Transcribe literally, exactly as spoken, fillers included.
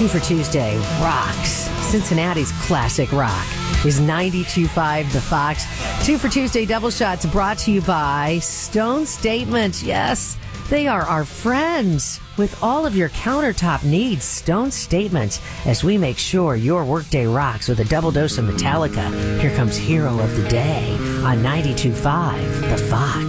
Two for Tuesday rocks. Cincinnati's classic rock is ninety-two point five The Fox. Two for Tuesday double shots brought to you by Stone Statement. Yes, they are our friends. With all of your countertop needs, Stone Statement, as we make sure your workday rocks with a double dose of Metallica. Here comes Hero of the Day on ninety-two point five The Fox.